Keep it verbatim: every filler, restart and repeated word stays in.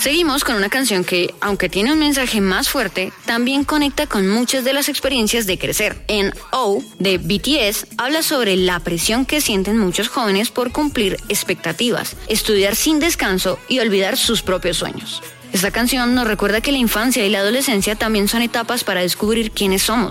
Seguimos con una canción que, aunque tiene un mensaje más fuerte, también conecta con muchas de las experiencias de crecer. En O, de B T S, habla sobre la presión que sienten muchos jóvenes por cumplir expectativas, estudiar sin descanso y olvidar sus propios sueños. Esta canción nos recuerda que la infancia y la adolescencia también son etapas para descubrir quiénes somos.